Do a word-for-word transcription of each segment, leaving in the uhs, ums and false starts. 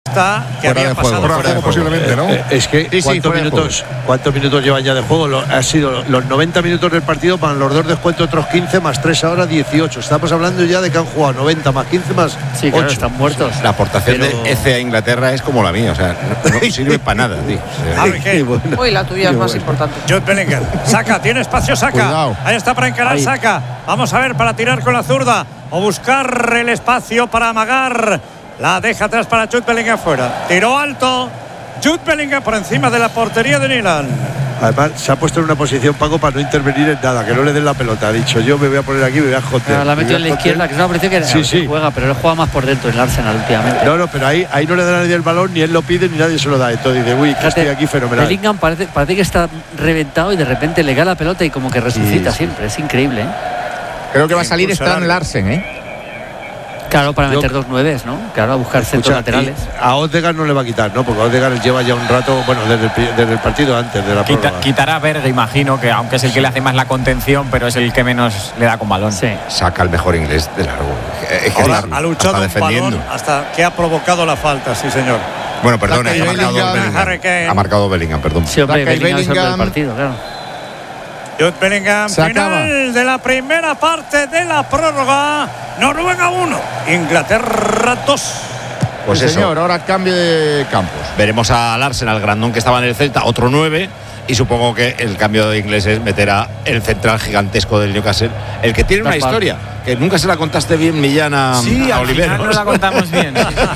Está, que fuera había de pasado juego, fuera de juego, posiblemente, ¿no? Eh, es que sí, sí, ¿cuántos, minutos, ¿cuántos minutos llevan ya de juego? Lo, ha sido los noventa minutos del partido, para los dos descuentos otros quince, más tres ahora dieciocho. Estamos hablando ya de que han jugado noventa más quince más sí, claro, ocho. están muertos. La aportación Pero... de Eze a Inglaterra es como la mía, o sea, no, no sirve para nada, tío. Harry Kane. Bueno. Uy, la tuya es más bueno. importante. Jude Bellingham. Saca, tiene espacio, saca. Cuidado. Ahí está para encarar, Ahí. saca. Vamos a ver para tirar con la zurda o buscar el espacio para amagar. La deja atrás para Jude Bellingham fuera. Tiro alto. Jude Bellingham por encima de la portería de Milan. Además, se ha puesto en una posición, Paco, para no intervenir en nada, que no le den la pelota. Ha dicho, yo me voy a poner aquí, me voy a joder. Pero la ha metido en la izquierda, que es una pareció que sí, sí. juega, pero él juega más por dentro en el Arsenal últimamente. No, no, pero ahí, ahí no le da a nadie el balón, ni él lo pide, ni nadie se lo da. Entonces dice, uy, que estoy aquí fenomenal. Bellingham parece, parece que está reventado y de repente le cae la pelota y como que resucita Sí, sí. siempre. Es increíble, ¿eh? Creo que va a salir Impulso Stan largo. Larsen, ¿eh? Claro, para Yo- meter dos nueves, ¿no? Claro, a buscar centros Escucha, laterales. y a Odegaard no le va a quitar, ¿no? Porque Odegaard lleva ya un rato, bueno, desde el, pri- desde el partido antes de la Quita, prórroga. quitará a Berge, imagino, que aunque es el que le hace más la contención, pero es el que menos le da con balón. Sí. Saca el mejor inglés de largo. Es que Ahora está, ha luchado está un defendiendo. balón hasta que ha provocado la falta, sí señor. Bueno, perdona, Saca ha y marcado Bellingham. Bellingham. Harry Kane. Ha marcado Bellingham, perdón. Sí, hombre, Saca y Bellingham es hombre del Bellingham. partido, claro. Jude Bellingham, Se final acaba. de la primera parte de la prórroga. Noruega uno, Inglaterra dos. Pues Sí, eso. señor, ahora cambio de campos. Veremos a Larsen, al grandón que estaba en el Celta, otro nueve. Y supongo que el cambio de inglés es meter a el central gigantesco del Newcastle, el que tiene una Tal cual. historia que nunca se la contaste bien, Millán, a, Sí, a al Oliveros. final no la contamos bien.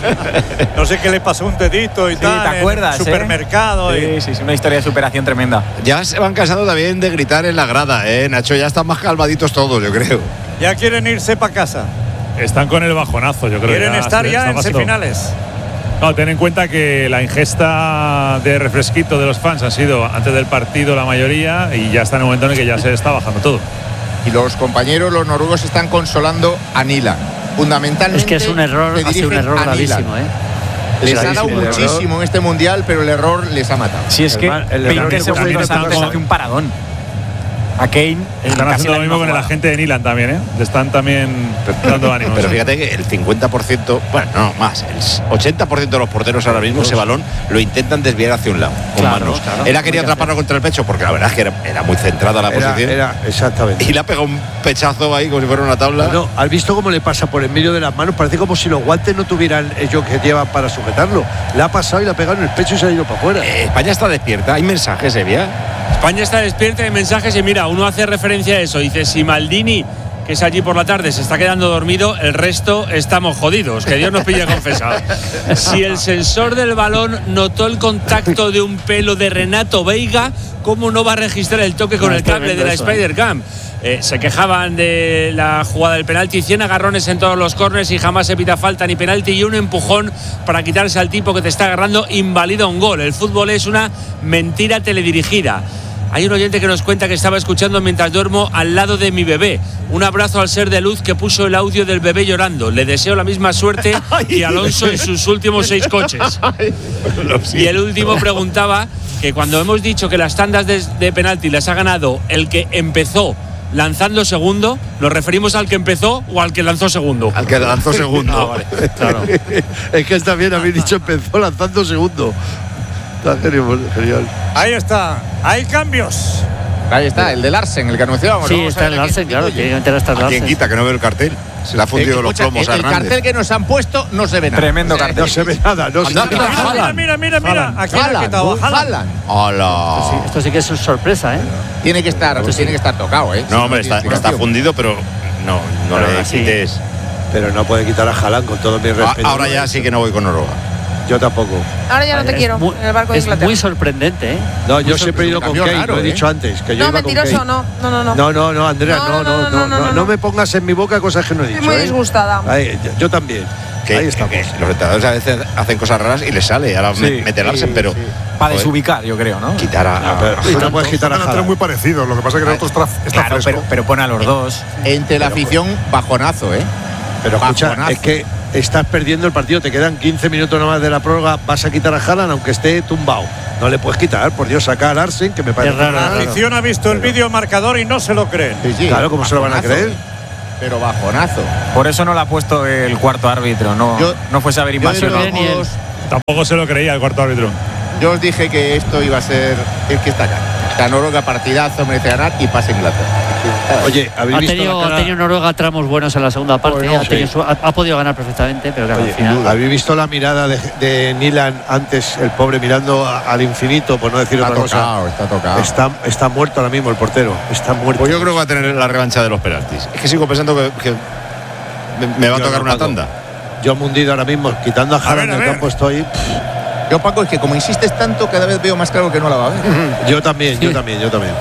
No sé qué le pasó un dedito y Sí, tal. ¿te acuerdas? En el supermercado. eh? y- Sí, sí, es una historia de superación tremenda. Ya se van cansando también de gritar en la grada, ¿eh, Nacho? Ya están más calmaditos todos, yo creo. Ya quieren irse para casa. Están con el bajonazo, yo creo. Quieren ya estar se ya está en pasando. semifinales. No, ten en cuenta que la ingesta de refresquito de los fans ha sido antes del partido la mayoría y ya está en el momento en el que ya se está bajando todo. Y los compañeros, los noruegos, están consolando a Nilan. Fundamentalmente. Es que es un error, se ha sido un dirigen error a Nilan. gravísimo, ¿eh? Les ha dado Gravísimo, el error. muchísimo en este mundial, pero el error les ha matado. Si es El que mal- el error veinte único que segundos están antes como- hace un paradón. A Kane. Están casi haciendo la lo mismo misma con el jugada. agente de Nilan también, ¿eh? Le están también dando ánimos. Pero fíjate que el cincuenta por ciento, bueno, no, más, el ochenta por ciento de los porteros ahora mismo ese balón lo intentan desviar hacia un lado, con Claro, manos. claro. Él ha querido Hay que atraparlo contra el pecho porque la verdad es que era, era muy centrada la Era, posición. era, exactamente. Y le ha pegado un pechazo ahí como si fuera una tabla. No, ¿has visto cómo le pasa por en medio de las manos? Parece como si los guantes no tuvieran ellos que llevan para sujetarlo. Le ha pasado y le ha pegado en el pecho y se ha ido para afuera. Eh, España está despierta, hay mensajes, Evia. España está despierta de mensajes y mira, uno hace referencia a eso. Dice, si Maldini, que es allí por la tarde, se está quedando dormido, el resto estamos jodidos. Que Dios nos pille confesado. Si el sensor del balón notó el contacto de un pelo de Renato Veiga, ¿cómo no va a registrar el toque con No, el es cable de tremendo la eso, ¿eh? Spider-Cam? Eh, se quejaban de la jugada del penalti, cien agarrones en todos los corners y jamás se pita falta ni penalti, y un empujón para quitarse al tipo que te está agarrando invalida un gol. El fútbol es una mentira teledirigida. Hay un oyente que nos cuenta que estaba escuchando mientras duermo al lado de mi bebé. Un abrazo al ser de luz que puso el audio del bebé llorando. Le deseo la misma suerte que Alonso en sus últimos seis coches. Y el último preguntaba que cuando hemos dicho que las tandas de, de penalti las ha ganado el que empezó lanzando segundo, ¿nos referimos al que empezó o al que lanzó segundo? Al que lanzó segundo. Ah, vale. Claro. Es que está bien, habéis dicho empezó lanzando segundo. Está genial, genial. Ahí está. Hay cambios. Ahí está, el de Larsen, el que anunciábamos. Sí, Vamos a está ver el a quién Larsen, claro. sustituye. Tiene que meter hasta el ¿A quién Larsen. quita que no ve el cartel? Se le ha fundido Eh, los escucha, plomos el, a el Hernández. cartel que nos han puesto no se ve nada. Tremendo O sea, cartel. No se ve nada, no se Anda, ve mira, nada. Mira, mira, mira, mira. Aquí ha Haaland, quitado a Haaland. Haaland. ¡Hola! Sí, esto sí que es sorpresa, ¿eh? Tiene que estar, tiene que estar tocado, ¿eh? No, hombre, está, tiene está explicación. fundido, pero no, no Pero le así. quites. Pero no puede quitar a Haaland con todo mi A- respeto. Ahora ya sí que no voy con Noruega. Yo tampoco. Ahora ya no te Es quiero muy- en el barco de es Inglaterra. muy sorprendente, ¿eh? No, yo Muy siempre he ido con cambio Kane, raro, lo he ¿eh? dicho antes. Que yo No, iba con mentiroso, Kane. no. No, no, no. No, no, no, Andrea, no, no, no, no, no me pongas en mi boca cosas que no he dicho. Estoy muy ¿eh? disgustada. Ahí, yo también. Que, Ahí estamos. que los entrenadores a veces hacen cosas raras y les sale. Ahora me- mete Larsen, pero Para joder, desubicar, yo creo, ¿no? quitar a. a- Pero- y no puedes quitar a Son Haaland. muy parecidos, lo que pasa es que el otro está, está Claro, fresco. pero, pero pone a los dos. Entre la afición, bajonazo, ¿eh? Pero escucha, Bajonazo. es que estás perdiendo el partido, te quedan quince minutos nomás de la prórroga, vas a quitar a Haaland aunque esté tumbado. No le puedes quitar, por Dios, saca a Larsen, que me parece. Es raro, La raro. afición ha visto el vídeo marcador y no se lo creen. Sí, sí, Claro, ¿cómo se lo van a bajonazo, creer? ¿eh? Pero bajonazo. Por eso no lo ha puesto el cuarto árbitro. No, Yo- no fuese a haber Yo de invasión. todos ni él. modos, Tampoco se lo creía el cuarto árbitro. Yo os dije que esto iba a ser el que está acá. La Noruega partidazo, merece ganar y pasa Inglaterra. Oye, ¿habéis Ha visto tenido, la cara? ha tenido Noruega tramos buenos en la segunda parte. Bueno, ha, tenido sí. su- ha, ha podido ganar perfectamente, pero claro, Oye, al final. ¿habéis visto la mirada de, de Nilan antes, el pobre mirando a- al infinito, por no decir Está otra tocado, cosa? está tocado. Está, está muerto ahora mismo el portero. Está muerto. Pues yo creo que va a tener la revancha de los penaltis. Es que sigo pensando que, que me, me va a Yo tocar no, una Paco. tanda. Yo mundido ahora mismo, quitando a A ver, Haaland a del ver. campo estoy. Yo, Paco, es que como insistes tanto, cada vez veo más claro que no la va a ver. Yo también, yo también, yo también.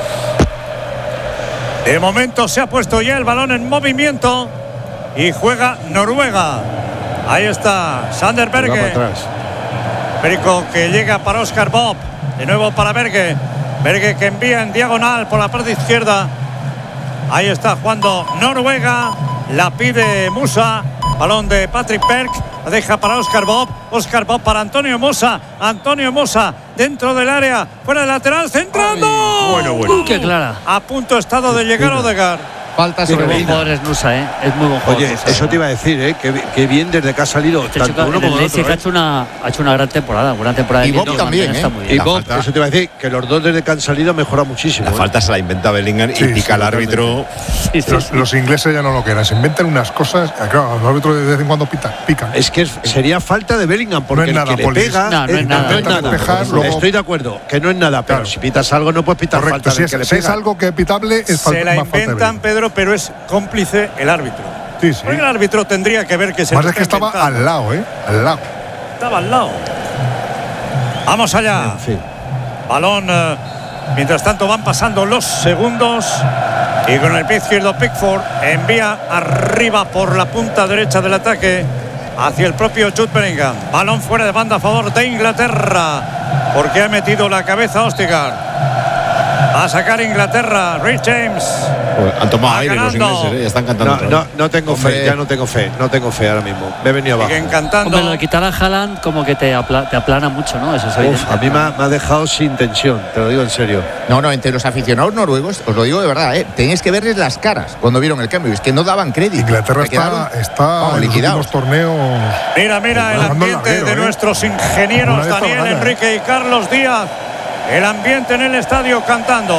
De momento se ha puesto ya el balón en movimiento y juega Noruega. Ahí está Sander Va para Berge. atrás. Perico que llega para Oscar Bob. De nuevo para Berge. Berge que envía en diagonal por la parte izquierda. Ahí está jugando Noruega. La pide Musa. Balón de Patrick Berg. La deja para Oscar Bob. Oscar Bob para Antonio Mosa. Antonio Mosa dentro del área. Fuera del lateral. Centrando. Bueno, bueno. ¡Uh, qué clara! A punto estado de llegar Odegaard. Falta Qué sobre buen Lina. jugador es Nusa, ¿eh? Es muy buen jugador. Oye, Nusa. eso te iba a decir, ¿eh? Que, que bien desde que ha salido Este tanto chico uno en el como el Leipzig otro. ha ¿eh? hecho una ha hecho una gran temporada, una temporada Y de Bob Lindo también, está ¿eh? muy Y bien. La Bob, falta- eso te iba a decir, que los dos desde que han salido mejora muchísimo. La ¿eh? falta se la inventa Bellingham y Sí, pica sí, al árbitro. Sí, sí, Los, sí. los ingleses ya no lo quieran, se inventan unas cosas. Claro, los árbitros de vez en cuando pitan, pican. Es que es- sería falta de Bellingham, porque es el nada, que le Polis. pega. No, no es nada. no es Intenta nada. despejar, luego- Estoy de acuerdo, que no es nada, pero Claro. si pitas algo no puedes pitar Correcto, falta si del es, que le si es pega. algo que es pitable, es falta, Se la más falta de inventan, Bellingham. Pedro, pero es cómplice el árbitro. Sí, sí. Porque el árbitro tendría que ver que se Más lo es que está estaba inventando. al lado, ¿eh? Al lado. Estaba al lado. Vamos allá. En fin. Balón. eh, mientras tanto van pasando los segundos. Y con el pie izquierdo Pickford envía arriba por la punta derecha del ataque hacia el propio Jude Bellingham. Balón fuera de banda a favor de Inglaterra. Porque ha metido la cabeza Odegaard. A sacar Inglaterra. Rich James. Pues han tomado Va aire los ganando. ingleses, ¿eh? Ya están cantando. No, otra no, vez. no tengo Hombre. fe, ya no tengo fe, no tengo fe ahora mismo. Me he venido abajo. Siguen cantando. Hombre, lo de quitar a Haaland como que te, apla- te aplana mucho, ¿no? Eso es Uf, evidente. a mí me ha, me ha dejado sin tensión, te lo digo en serio. No, no, entre los aficionados noruegos, os lo digo de verdad, ¿eh? Tenéis que verles las caras cuando vieron el cambio. Es que no daban crédito. Inglaterra Se quedaron, está, está vamos, en los liquidados. últimos torneos. Mira, mira el Jugando al ambiente larguero, de ¿eh? nuestros ingenieros Una vez Daniel por gana. Enrique y Carlos Díaz. El ambiente en el estadio cantando.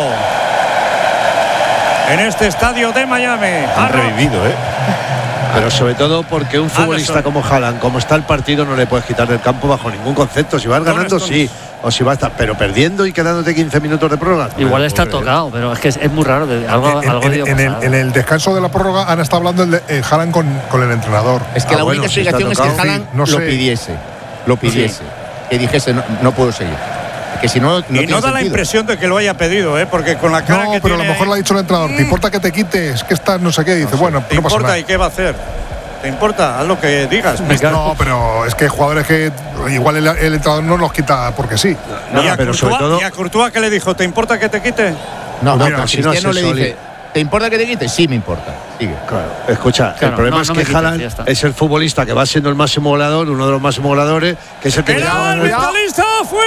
En este estadio de Miami. Han Arrow. revivido, ¿eh? Pero sobre todo porque un futbolista Anderson. como Haaland, como está el partido, no le puedes quitar del campo bajo ningún concepto. Si vas Stones, ganando, Stones. sí. O si vas a estar, pero perdiendo y quedándote quince minutos de prórroga. no me Igual lo está puedo creer. tocado, pero es que es, es muy raro. de- algo En, algo en- debió en el, pasar. en el descanso de la prórroga han estado hablando el de eh, Haaland con, con el entrenador. Es que Ah, la bueno, única si está explicación es que tocado. Haaland Sí, no lo sé. pidiese. Lo pidiese. Que dijese, no, no puedo seguir. Que si no, no Y tiene no da la sentido. impresión de que lo haya pedido, ¿eh? Porque con la cara No, que pero a lo tiene mejor ahí, le ha dicho el entrenador, ¿te importa que te quites? Que estás no sé qué? Dice, bueno, ¿te no pasa importa nada. y qué va a hacer? ¿Te importa? Haz lo que digas. No, pero es que hay jugadores que igual el, el entrenador no los quita porque sí. No, y, a pero sobre Courtois- todo. y a Courtois, ¿qué le dijo? ¿Te importa que te quite? No, No, no, pero a si no Cristiano es le eso, dice, Oli. ¿te importa que te quites? Sí, me importa. Sigue. Claro, escucha, Claro, el problema no, es no que me quites, Haaland ya está. es el futbolista que va siendo el máximo goleador, uno de los máximos goleadores, que es el que ¡El mentalista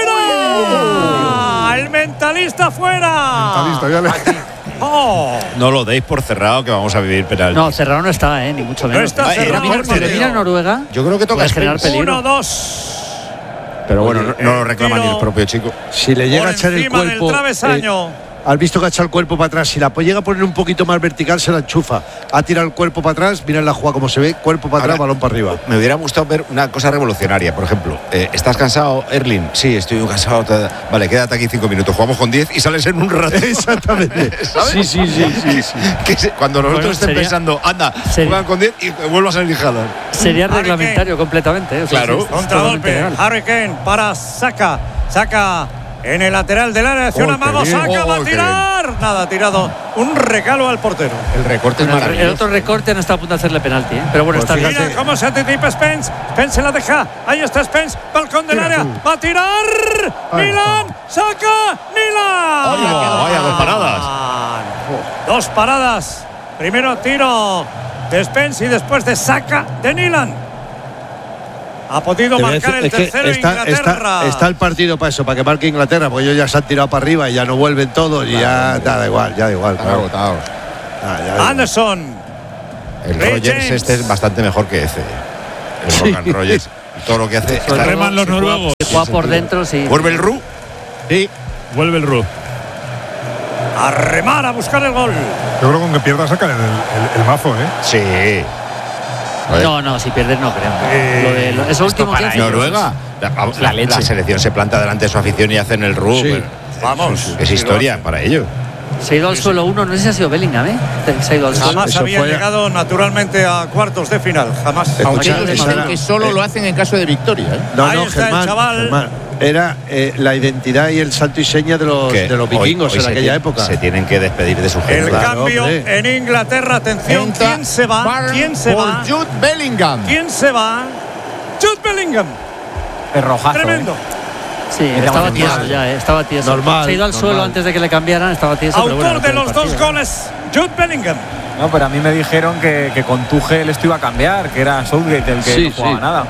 fuera! ¡El mentalista fuera! Mentalista, ya le- ¡Oh! No lo deis por cerrado que vamos a vivir penal. No, cerrado no está, ¿eh? Ni mucho menos. está Si cerrado, termina- si Mateo. termina Noruega, Yo creo que toca puede generar Spence. peligro. Uno, dos. Pero bueno, no, no lo reclama tiro. ni el propio chico. Si le llega Por a echar el encima del cuerpo. travesaño. eh, has visto que ha echado el cuerpo para atrás. Si la llega a poner un poquito más vertical, se la enchufa. Ha tirado el cuerpo para atrás, mira la jugada como se ve, cuerpo para atrás, Ahora, balón para arriba. Me hubiera gustado ver una cosa revolucionaria, por ejemplo. eh, ¿Estás cansado, Erling? Sí, estoy muy cansado. ta- Vale, quédate aquí cinco minutos. Jugamos con diez y sales en un rato. Exactamente. ¿Sabes? Sí, sí, sí, sí, sí. Que se- cuando nosotros Bueno, estén sería- pensando, anda, sería- juegan con diez y vuelvas a salir Haaland. sería Harry reglamentario completamente. ¿eh? O sea, Claro. sí, es totalmente Contragolpe. legal. Harry Kane para Saka. Saka en el lateral del área. Hacia Oh, un qué amago. bien. Saka va a Oh, qué tirar. Nada, ha tirado un regalo al portero. El recorte es El, el maravilloso. otro recorte no está a punto de hacerle penalti, ¿eh? Pero bueno, Pues está bien. fíjate. Mira cómo se anticipa Spence. Spence se la deja. Ahí está Spence. Balcón del Tira área. tú. Va a tirar. Ahí Milan. Saca. Milan. Vaya, vaya, dos paradas. Dos paradas. Primero tiro de Spence y después de Saka de Milan. Ha podido Te voy a marcar decir, el es que tercero está, Inglaterra. está- está el partido para eso, para que marque Inglaterra, porque ellos ya se han tirado para arriba y ya no vuelven todos y ya da, da igual, ya da igual. Están claro. agotados. Ah, ya da igual. Anderson. El Ray Rogers James. este es bastante mejor que ese. El Sí. Rogan Rogers. Todo lo que hace. Está reman los noruegos. Se juega por dentro, sí. Vuelve el Ru. Sí. Vuelve el Ru. A remar, a buscar el gol. Yo creo que con que pierda sacan el, el, el mazo, ¿eh? Sí. No, no, si pierdes no creo. Eh, Lo de, lo, eso último que hace. Noruega. La, la, la, la selección se planta delante de su afición y hacen el Ru. Sí. Vamos. Es historia para ellos. Se ha ido al suelo uno, no sé si ha sido Bellingham, ¿eh? Se ha ido al suelo. Jamás Eso había fue- llegado naturalmente a cuartos de final. Jamás. Aunque Escucha, ellos esa dicen era- que solo eh, lo hacen en caso de victoria, ¿eh? No, Ahí no, está el Germán, chaval. Germán. Era eh, la identidad y el santo y seña de los, Que de los hoy- vikingos hoy en se aquella ti- época. Se tienen que despedir de su El gente. Claro, cambio hombre. en Inglaterra. Atención. Entra ¿Quién se va? Barnes ¿Quién se por va? Jude Bellingham. ¿Quién se va? Jude Bellingham. Es rojazo. Tremendo. Sí, estaba normal. tieso ya, ¿eh? Estaba tieso. Normal, Se ha ido al suelo normal. antes de que le cambiaran, estaba tieso. pero Autor bueno, de todo el los dos partido. goles, Jude Bellingham. No, pero a mí me dijeron que, que con Tuchel esto iba a cambiar, que era Southgate el que Sí, no jugaba sí. nada.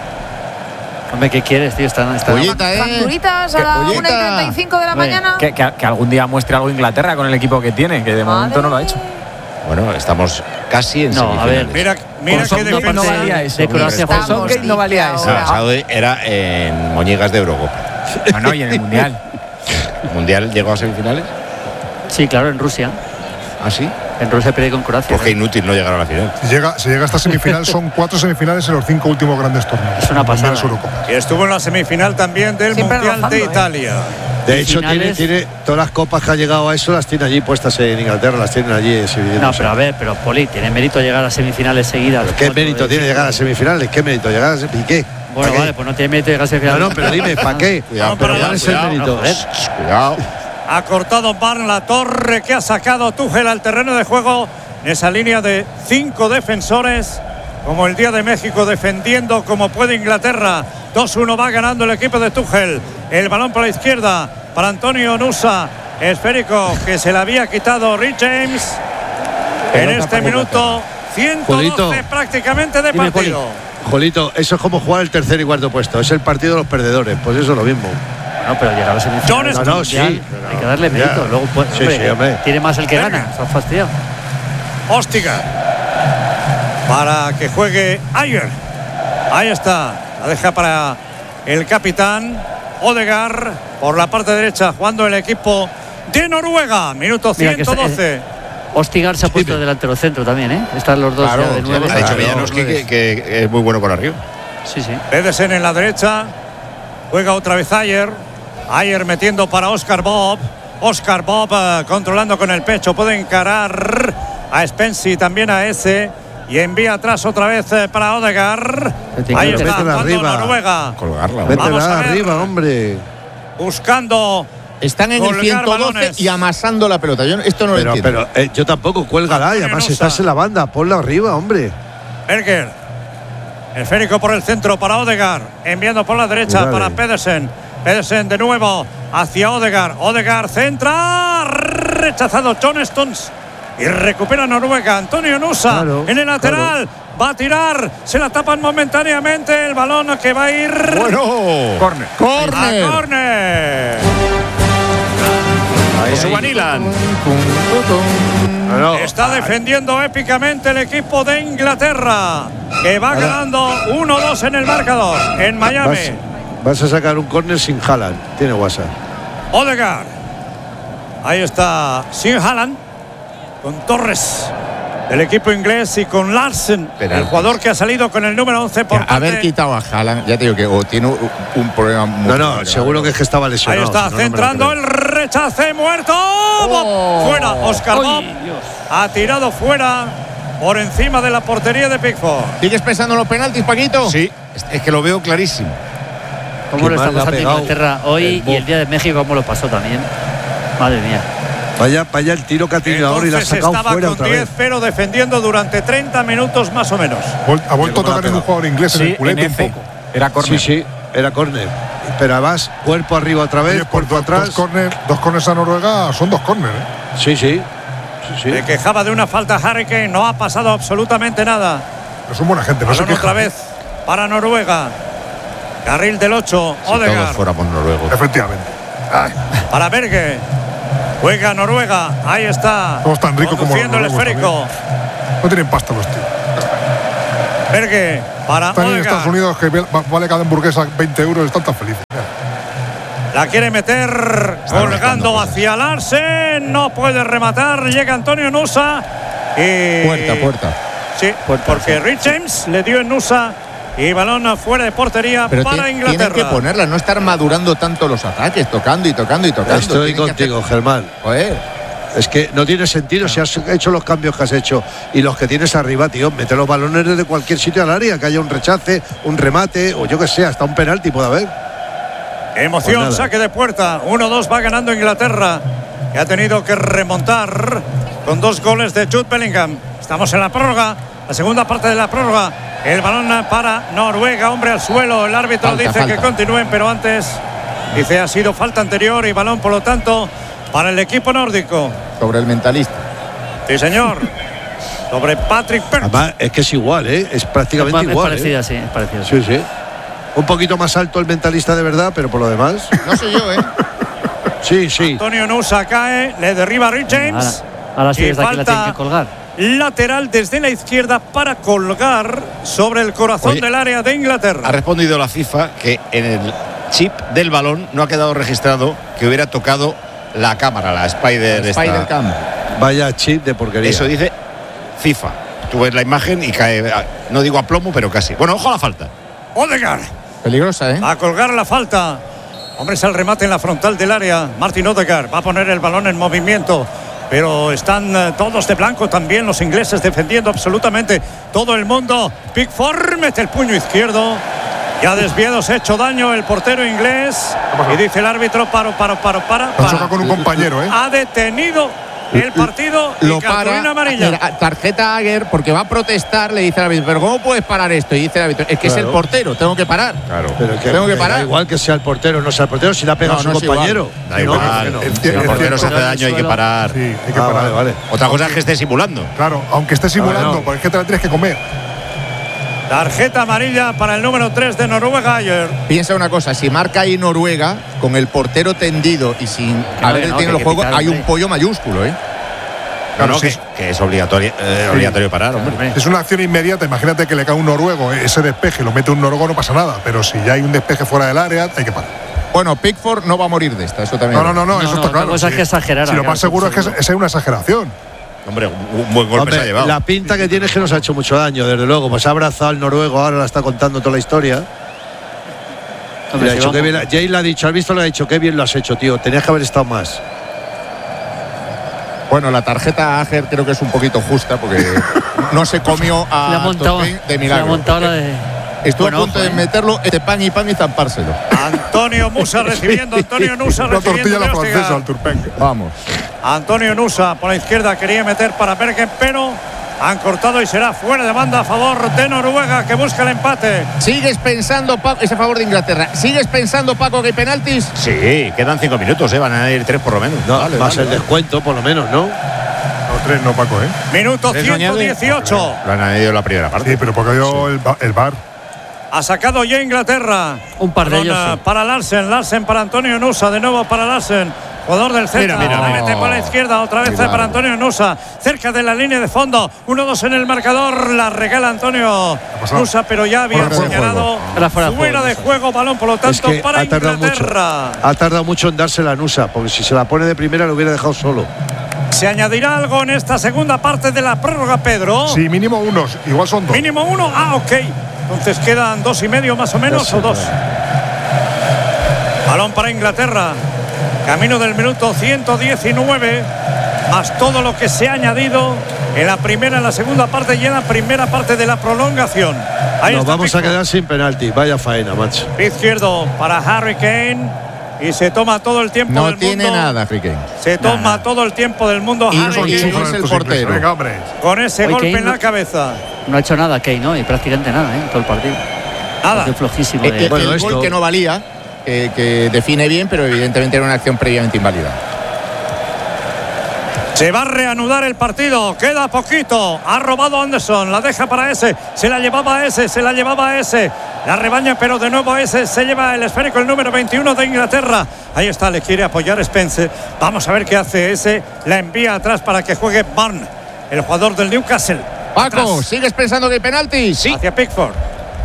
Hombre, ¿qué quieres, tío? Está, está Pollita, ¿eh? Facturitas a Que la pollita. una y treinta y cinco de la Hombre, mañana. Que, que- que algún día muestre algo Inglaterra con el equipo que tiene, que de momento no lo ha hecho. Bueno, estamos casi en No, a ver. semifinales. Mira, mira Con qué Southgate defensa. no valía eso. de Croacia fue Estamos Southgate no valía eso. ahora. Ah, Saudi era en Moñigas de Eurocopa. No, no, y en el Mundial. ¿El Mundial llegó a semifinales? Sí, claro, en Rusia. ¿Ah, sí? En Rusia perdió con Croacia. Pues qué inútil no llegar a la final. Si llega, si llega a esta semifinal, son cuatro semifinales en los cinco últimos grandes torneos. Es una pasada, Mundiales, ¿eh? Eurocopas. Y estuvo en la semifinal también del Siempre Mundial rozando, de ¿eh? Italia. De Y hecho, tiene, finales- tiene todas las copas que ha llegado a eso, las tiene allí puestas en Inglaterra, las tienen allí exhibiendo. No, pero a ver, pero Poli, tiene mérito llegar a semifinales seguidas. ¿Qué Cuatro mérito de tiene cinco. llegar a semifinales? ¿Qué mérito llegar a semifinales? ¿Y qué? Bueno, ¿Para vale, qué? pues no tiene mérito llegar a semifinales. No, no, pero dime, ¿para qué? Cuidado, No, pero ¿Cuál ya, es el cuidado, mérito? joder. Cuidado. Ha cortado Barn la torre que ha sacado Tuchel al terreno de juego. En esa línea de cinco defensores, como el día de México, defendiendo como puede Inglaterra. dos uno va ganando el equipo de Tuchel. El balón por la izquierda para Antonio Nusa. Esférico que se le había quitado Rich James. En Pelota este para minuto ciento doce Julito. prácticamente de Dime, Poli. partido. Jolito, eso es como jugar el tercer y cuarto puesto. Es el partido de los perdedores. Pues eso es lo mismo. No, pero llegar a semifinales. John No, no, sí. Mundial, pero- hay que darle mérito. ya. Luego, pues, Sí, hombre, sí, hombre. tiene más el que Venga. gana. Se ha fastidiado. Hostiga para que juegue Ayer. Ahí está, la deja para el capitán Odegaard por la parte derecha, jugando el equipo de Noruega. Minuto Mira que ciento está- doce. Ostigar se ha puesto delantero centro también, ¿eh? Están los dos Claro, ya de nueve. Ha dicho Claro, Villanowski hombre. que, que es muy bueno por arriba. Sí, sí. Pedersen en la derecha, juega otra vez Ayer. Ayer metiendo para Oscar Bob. Oscar Bob eh, controlando con el pecho, puede encarar a Spence y también a ese. Y envía atrás otra vez eh, para Odegaard. Se tiene Ahí que está, meter jugando arriba. Noruega. Colgarla. hombre. Vamos a Métela ver. arriba, hombre. Buscando. Están en el Colgar ciento doce balones. y amasando la pelota. Yo esto no lo Pero, entiendo. pero eh, yo tampoco, cuélgala. Y Antonio además Nusa. estás en la banda. Ponla arriba, hombre. Berger. Esférico por el centro para Odegaard. Enviando por la derecha Dale. para Pedersen. Pedersen de nuevo hacia Odegaard. Odegaard centra. Rechazado John Stones. Y recupera Noruega. Antonio Nusa Claro, en el lateral. Va a tirar. Se la tapan momentáneamente. El balón que va a ir Bueno, Corner. a corner. córner. Subanilan. No, no. Está defendiendo épicamente el equipo de Inglaterra, que va ganando uno dos en el marcador en Miami. Vas, vas a sacar un córner sin Haaland. Tiene WhatsApp. Odegaard. Ahí está Sin Haaland con Torres del equipo inglés y con Larsen, Penaltis. el jugador que ha salido con el número once por Haber parte. quitado a Haaland, ya te digo que o tiene un, un problema muy No, no, grave. seguro que es que estaba Ahí lesionado. está, si no, no me lo centrando creo. el rechace muerto. Bob. Fuera, Oscar Bob ha tirado fuera por encima de la portería de Pickford. ¿Sigues pensando en los penaltis, Paquito? Sí, es- es que lo veo clarísimo. ¿Cómo Qué lo está mal le ha pasando pegado Inglaterra hoy el y Bob. el día de México, cómo lo pasó también? Madre mía. Vaya, vaya el tiro que ha tenido ahora y la ha Entonces sacado estaba fuera con otra diez vez. cero defendiendo durante treinta minutos más o menos. Vol- Ha vuelto a Qué tocar en un pegado. jugador inglés en Sí, el culete en un F. poco. Era corner. Sí, sí, era córner. Pero además, cuerpo arriba otra vez, Oye, pues cuerpo dos, atrás. dos corners dos corners a Noruega son dos corners. ¿eh? Sí, sí. Sí, sí. Se quejaba de una falta Harry Kane, no ha pasado absolutamente nada. Pero son buena gente, no se Balón otra quejan. vez para Noruega. Carril del ocho, Si todos Odegaard fuéramos noruegos. Efectivamente. Ay, para Berge. Juega Noruega, ahí está. Todos tan ricos como los Conduciendo el noruegos esférico. no tienen pasta los tíos. Berge para Están en Odegaard. Estados Unidos que vale cada hamburguesa veinte euros, están tan felices. La quiere meter colgando hacia Larsen. No puede rematar. Llega Antonio Nusa. Y... Puerta, puerta. Sí, Puerta, porque sí. Rich James le dio en Nusa. Y balón fuera de portería Pero para ti- Inglaterra. tienen que ponerla, no estar madurando tanto los ataques, tocando y tocando y tocando. Estoy Tienen que contigo, hacer- Germán. Joder. Es que no tiene sentido si has hecho los cambios que has hecho y los que tienes arriba, tío. Mete los balones desde cualquier sitio al área, que haya un rechace, un remate o yo que sé, hasta un penalti puede haber. Emoción, Pues nada. saque de puerta. uno dos va ganando Inglaterra, que ha tenido que remontar con dos goles de Jude Bellingham. Estamos en la prórroga, la segunda parte de la prórroga. El balón para Noruega, hombre al suelo. El árbitro Falta, dice falta. que continúen, pero antes dice ha sido falta anterior y balón, por lo tanto, para el equipo nórdico. Sobre el mentalista. Sí, señor. Sobre Patrick Perch. Además, es que es igual, ¿eh? Es prácticamente Es igual. parecida, ¿eh? sí, es parecida. Sí, sí. Un poquito más alto el mentalista de verdad, pero por lo demás. No soy yo, ¿eh? Sí, sí. Antonio Nusa cae, le derriba a Rich James. Ahora, ahora sí, Y desde aquí la falta tienen que colgar. lateral desde la izquierda para colgar sobre el corazón Oye, del área de Inglaterra. Ha respondido la FIFA que en el chip del balón no ha quedado registrado que hubiera tocado la cámara, la Spider. esta. Spider Cam. Vaya chip de porquería. Eso dice FIFA. Tú ves la imagen y cae, no digo a plomo, pero casi. Bueno, ojo a la falta. Odegaard Peligrosa, ¿eh? va a colgar la falta. Hombre, es el remate en la frontal del área. Martin Odegaard va a poner el balón en movimiento. Pero están eh, todos de blanco también los ingleses defendiendo absolutamente todo el mundo. Pickford mete el puño izquierdo. Ya desviado, se ha hecho daño el portero inglés. Y dice el árbitro, paro, paro, paro, para. Ha chocado con un compañero, ¿eh? Ha detenido el partido y Lo cartulina para. amarilla. Mira, tarjeta Aguer porque va a protestar, le dice el árbitro. Pero ¿cómo puedes parar esto? Y dice el árbitro. Es que es Claro. el portero, tengo que parar. Claro. Pero que, Tengo que me da parar. igual que sea el portero, no sea el portero, si le ha pegado No, a su no es compañero. Da No, igual. que no. Es Si cierto, el portero es se hace cierto. daño, hay que parar. Sí, hay que Ah, parar. vale, vale. Otra cosa es que esté simulando. Claro, aunque esté simulando, no. porque es que te la tienes que comer. Tarjeta amarilla para el número tres de Noruega ayer. Piensa una cosa, si marca ahí Noruega, con el portero tendido y sin no, haber que no, detenido que el hay que juego, pitar, hay un hombre. pollo mayúsculo, ¿eh? No, Claro, no, sí, que, que es obligatorio, eh, obligatorio parar, hombre. Es una acción inmediata. Imagínate que le cae un noruego, ese despeje, lo mete un noruego, no pasa nada. Pero si ya hay un despeje fuera del área, hay que parar. Bueno, Pickford no va a morir de esta, eso también. No, no, no, no, No, eso no, está otra claro. cosa es sí. que exagerar, Si lo claro, más seguro es que es, seguro. es una exageración. Hombre, un, un buen golpe Hombre, se ha llevado. la pinta que tiene es que nos ha hecho mucho daño, desde luego. Pues ha abrazado al noruego, ahora la está contando toda la historia. Hombre, Le ha si dicho, vamos- qué bien, Jay le ha dicho, has visto, le ha dicho, qué bien lo has hecho, tío. Tenías que haber estado más. Bueno, la tarjeta Ager creo que es un poquito justa porque no se comió a Le ha montado, Tosin de le ha milagro. montado la de. Estuvo Bueno, a punto ojo, de ¿eh? meterlo, este pan y pan y zampárselo. Antonio Nusa recibiendo, Antonio Nusa Una tortilla a recibiendo. la de francesa Odegaard. al Turpen. Vamos. Antonio Nusa por la izquierda quería meter para Bergen, pero han cortado y será fuera de banda a favor de Noruega, que busca el empate. ¿Sigues pensando, Paco, es a favor de Inglaterra? ¿Sigues pensando, Paco, que hay penaltis? Sí, quedan cinco minutos, ¿eh? Van a ir tres por lo menos. No, Vale, más vale, el descuento, por lo menos, ¿no? No, tres no, Paco, ¿eh? Minuto ¿Tres no ciento dieciocho. Lo han añadido en la primera parte. Sí, pero porque dio el, ba- el bar. Ha sacado ya Inglaterra. Un par de Balón, ellos, eh, sí. Para Larsen, Larsen para Antonio Nusa, de nuevo para Larsen. Jugador del centro, Mira, mira, la mira. mete por la izquierda, otra vez Qué bárbaro. para Antonio Nusa, cerca de la línea de fondo, uno dos en el marcador, la regala Antonio pasado? Nusa, pero ya había Fuera de señalado Era fuera de juego, de Nusa. juego, balón por lo Es tanto que para ha tardado mucho. Inglaterra. Ha tardado mucho en darse la Nusa, porque si se la pone de primera lo hubiera dejado solo. ¿Se añadirá algo en esta segunda parte de la prórroga, Pedro? Sí, mínimo unos, igual son dos. Mínimo uno, ah, ok. Entonces quedan dos y medio más o menos, Ya sé, o dos. Balón para Inglaterra. Camino del minuto ciento diecinueve, más todo lo que se ha añadido en la primera, en la segunda parte y en la primera parte de la prolongación. Ahí Nos está vamos a Pickford. quedar sin penalti. Vaya faena, macho. Pie izquierdo para Harry Kane y se toma todo el tiempo No del tiene mundo. nada, Riquelme. Se toma todo el tiempo del mundo Y Harry eso que Kane no es el Estos portero. ingleses. Venga, hombre. con ese Hoy golpe Kane en la no- cabeza. No ha hecho nada, Kane, ¿no? Y prácticamente nada, ¿eh? En todo el partido. Nada. Qué flojísimo. Eh, de- eh, Bueno, el esto- gol que no valía, eh, que define bien, pero evidentemente era una acción previamente inválida. Se va a reanudar el partido, queda poquito. Ha robado Anderson, la deja para ese, se la llevaba a ese, se la llevaba a ese. La rebaña, pero de nuevo ese se lleva el esférico, el número veintiuno de Inglaterra. Ahí está, le quiere apoyar Spence. Vamos a ver qué hace ese. La envía atrás para que juegue Barn, el jugador del Newcastle. Paco, Atrás, ¿sigues pensando que hay penaltis? hacia Pickford.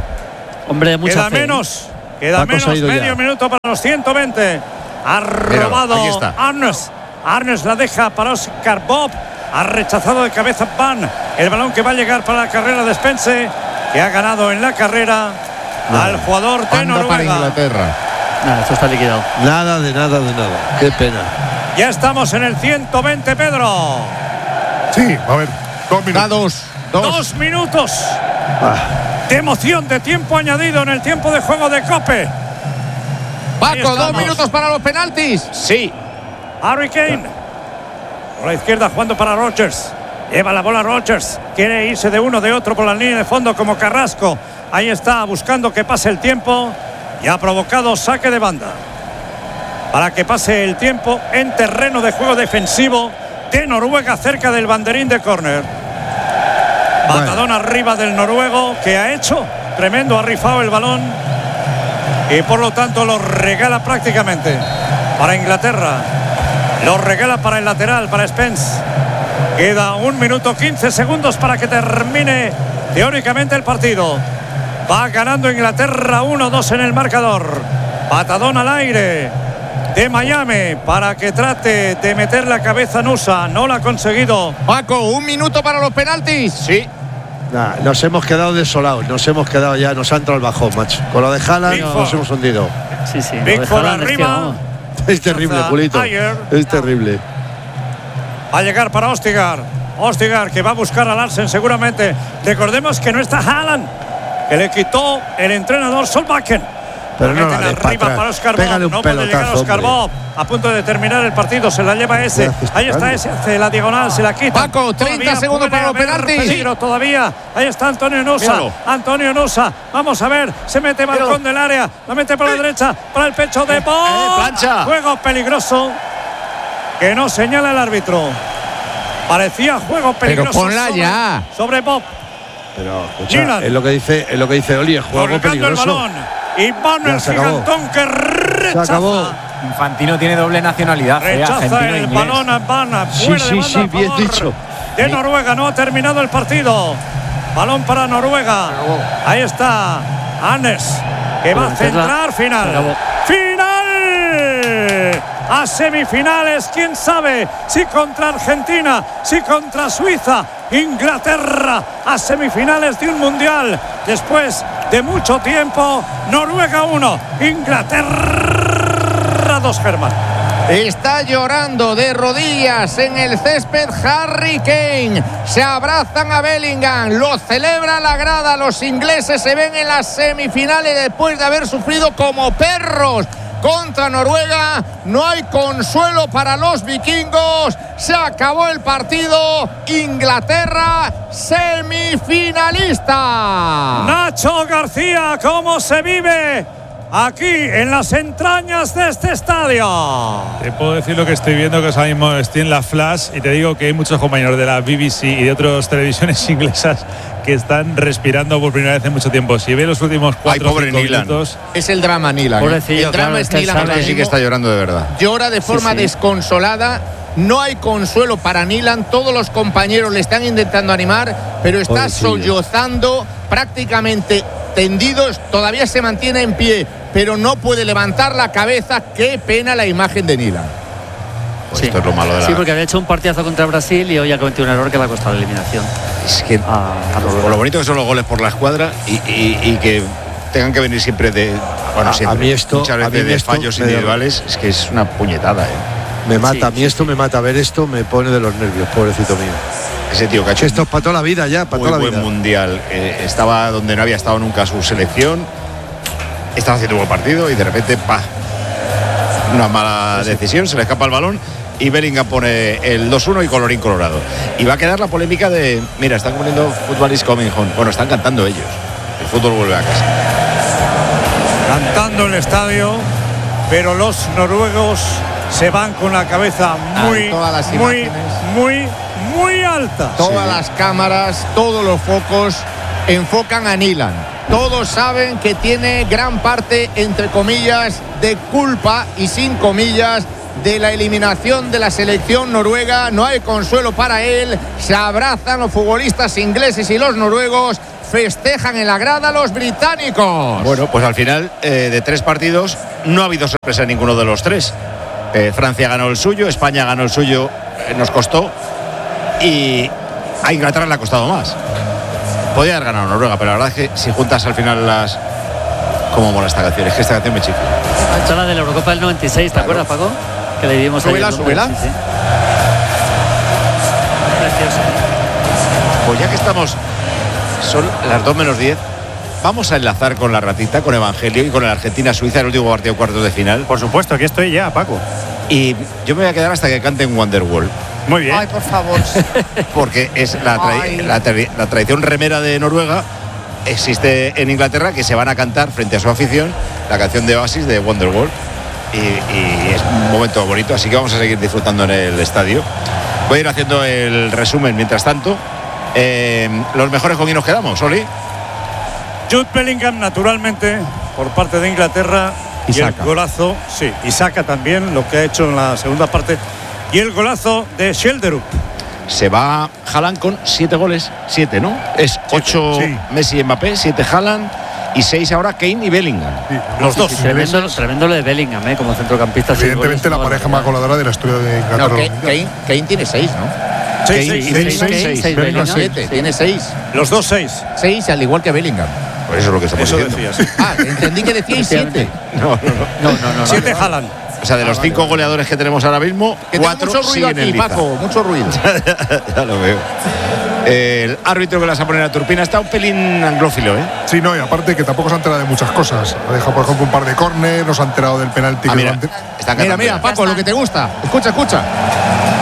Hombre, mucha Queda fe, ¿eh? menos. Queda Paco se ha menos ido medio ya. minuto para los ciento veinte. Ha Míralo, robado ahí está. Arnes. Arnes la deja para Oscar Bob. Ha rechazado de cabeza Van. El balón que va a llegar para la carrera de Spence, que ha ganado en la carrera No. al jugador de Banda para Noruega. Inglaterra. Nada, esto está liquidado. Nada de nada de nada. Qué pena. Ya estamos en el ciento veinte, Pedro. Sí, a ver, dos Da minutos. dos. Dos. Dos minutos Ah, de emoción, de tiempo añadido en el tiempo de juego de Cope. Ahí Paco, dos estamos. minutos para los penaltis. Sí. Harry Kane. Por la izquierda jugando para Rodgers. Lleva la bola Rodgers. Quiere irse de uno de otro por la línea de fondo como Carrasco. Ahí está buscando que pase el tiempo. Y ha provocado saque de banda. Para que pase el tiempo en terreno de juego defensivo de Noruega cerca del banderín de córner. Patadón arriba del noruego que ha hecho. Tremendo, ha rifado el balón. Y por lo tanto lo regala prácticamente para Inglaterra. Lo regala para el lateral, para Spence. Queda un minuto quince segundos para que termine teóricamente el partido. Va ganando Inglaterra uno dos en el marcador. Patadón al aire de Miami para que trate de meter la cabeza en U S A. No lo ha conseguido. Paco, un minuto para los penaltis. Sí. nah, nos hemos quedado desolados. Nos hemos quedado ya. Nos ha entrado el bajón, macho. Con lo de Haaland Pickford. nos hemos hundido. Sí, sí. lo Big de por Haaland es que, arriba. vamos. Es terrible, Julito. Ayer. Es terrible. Va a llegar para Ostigar. Ostigar que va a buscar a Larsen seguramente. Recordemos que no está Haaland, que le quitó el entrenador Solbakken. Pero no la Meten des para arriba atrás. para Oscar Pégale Bob. un No puede llegar pelotazo, Oscar hombre. Bob. A punto de terminar el partido. Se la lleva ese. ¿Qué haces Ahí está tocando? ese. Hace la diagonal. Se la quita. Paco, treinta Todavía segundos puede para los haber penaltis. peligro todavía. Ahí está Antonio Nusa. Míralo. Antonio Nusa. Vamos a ver. Se mete balcón del área. La mete por la derecha. Para el pecho de Bob. eh, plancha. Juego peligroso que no señala el árbitro. Parecía juego peligroso. ponla sobre, ya. sobre Bob. Pero, escucha, Milan. es lo que dice, es lo que dice Oli, es juego Colgando el peligroso. balón. Y Manuel Ya se acabó. Gigantón que rechaza. Se acabó. Infantino tiene doble nacionalidad, eh, Rechaza argentino e el inglés. balón a Van. Sí, Fuera de sí, banda sí, a bien favor dicho. de Noruega. No ha terminado el partido. Balón para Noruega. Ahí está Anders, que va a centrar. Final. Final. A semifinales, quién sabe si contra Argentina, si contra Suiza, Inglaterra a semifinales de un mundial. Después de mucho tiempo, Noruega uno, Inglaterra dos, Germán. Está llorando de rodillas en el césped Harry Kane. Se abrazan a Bellingham. Lo celebra la grada. Los ingleses se ven en las semifinales después de haber sufrido como perros contra Noruega. No hay consuelo para los vikingos. Se acabó el partido. Inglaterra semifinalista. Nacho García, ¿cómo se vive aquí en las entrañas de este estadio? Te puedo decir lo que estoy viendo, que ahora mismo estoy en la Flash, y te digo que hay muchos compañeros de la B B C y de otras televisiones inglesas que están respirando por primera vez en mucho tiempo. Si ve los últimos cuatro o pobre cinco Nyland. minutos, Es el drama Nyland. Pobrecillo, el drama claro, es es que él Nyland. sabe- ahora Sí que mismo. está llorando de verdad. Llora de forma sí. desconsolada. No hay consuelo para Nyland. Todos los compañeros le están intentando animar, pero está Pobrecillo. sollozando, prácticamente tendido. Todavía se mantiene en pie, pero no puede levantar la cabeza. Qué pena la imagen de Nyland. Pues esto es lo malo de la. Sí, porque había hecho un partidazo contra Brasil y hoy ha cometido un error que le ha costado la eliminación. Es que A, a Noruega. por lo bonito que son los goles por la escuadra y, y- y que tengan que venir siempre de. Bueno, A- a siempre. mí esto- muchas a veces mí de esto fallos me da- individuales. Es que es una puñetada, ¿eh? Me mata, Sí, a mí esto me mata. Ver esto me pone de los nervios, pobrecito mío. Ese tío que ha hecho Esto es para toda la vida ya, para muy toda la buen vida. mundial. Eh, estaba donde no había estado nunca su selección. Estaba haciendo un buen partido y de repente, pa, una mala decisión, se le escapa el balón y Bellingham pone el dos uno y colorín colorado. Y va a quedar la polémica de, mira, están poniendo Football is coming home. Bueno, están cantando ellos. El fútbol vuelve a casa. Cantando el estadio, pero los noruegos se van con la cabeza muy, Ah, todas las muy, imágenes. muy, muy alta. Todas las cámaras, todos los focos enfocan a Nyland. Todos saben que tiene gran parte, entre comillas, de culpa y sin comillas, de la eliminación de la selección noruega. No hay consuelo para él. Se abrazan los futbolistas ingleses y los noruegos. festejan en la grada los británicos. Bueno, pues al final eh, de tres partidos no ha habido sorpresa en ninguno de los tres. Eh, Francia ganó el suyo, España ganó el suyo, eh, nos costó, y a Inglaterra le ha costado más. Podía haber ganado Noruega, pero la verdad es que si juntas al final las... ¿Cómo mola esta canción? Es que esta canción me chifla. Esta es la de la Eurocopa del noventa y seis, ¿te Claro. acuerdas, Paco? Que le dimos Súbela, ayer. súbela. Sí, sí. Precioso. Pues ya que estamos, son las dos menos diez, vamos a enlazar con la ratita, con Evangelio y con el Argentina-Suiza, el último partido cuartos de final. Por supuesto, aquí estoy ya, Paco. Y yo me voy a quedar hasta que canten Wonderwall. Muy bien. Ay, por favor. Porque es la, tra- Ay. la, tra- la tradición remera de Noruega. Existe en Inglaterra, que se van a cantar frente a su afición la canción de Oasis de Wonderwall. Y, y es un momento bonito, así que vamos a seguir disfrutando en el estadio. Voy a ir haciendo el resumen mientras tanto. Eh, los mejores, con quién nos quedamos, Oli. Jude Bellingham, naturalmente, por parte de Inglaterra. Y Y el Saka. golazo, sí, y Saka también, lo que ha hecho en la segunda parte. Y el golazo de Shelderup. Se va Haaland con siete goles, siete, ¿no? Es ocho sí. Messi y Mbappé, siete Haaland y seis ahora Kane y Bellingham. Sí, Los dos. Tremendo, tremendo lo de Bellingham, ¿eh? Como centrocampista. seis Evidentemente goles, la una pareja barbaridad. más goleadora de la historia de No, Inglaterra. Kane, Kane- Kane tiene seis, ¿no? Seis, Kane seis, y seis, Bellingham, seis. seis. seis Bellingham, Bellingham, Siete, sí. tiene seis. Los dos seis. Seis, al igual que Bellingham. Pues eso es lo que estamos Eso diciendo. decía, sí. Ah, entendí que decíais siete. No, no, no. No, no, no. Siete Haaland. O sea, de los cinco goleadores que tenemos ahora mismo, Que tengo cuatro mucho ruido siguen en aquí, liza. Paco, mucho ruido. Ya lo veo. El árbitro que las va a poner a Turpina está un pelín anglófilo, ¿eh? Sí, no, y aparte que tampoco se ha enterado de muchas cosas. Ha dejado, por ejemplo, un par de córner, no se ha enterado del penalti Ah, que mira, lo ante- está Mira, cantando mira, ya. Paco, lo que te gusta. Escucha, escucha.